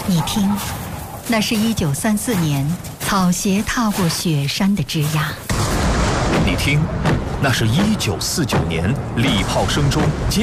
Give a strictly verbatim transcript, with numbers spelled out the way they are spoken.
你听，那是一九三四年草鞋踏过雪山的枝桠。 你听，那是一九四九年礼炮声中。